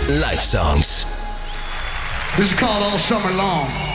Live Songs. This is called All Summer Long.